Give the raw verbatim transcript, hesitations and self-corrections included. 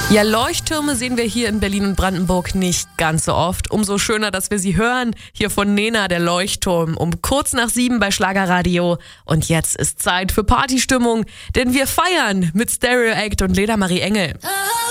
Ja, Leuchttürme sehen wir hier in Berlin und Brandenburg nicht ganz so oft. Umso schöner, dass wir sie hören. Hier von Nena, der Leuchtturm, um kurz nach sieben bei Schlagerradio. Und jetzt ist Zeit für Partystimmung, denn wir feiern mit Stereo Act und Leda Marie Engel.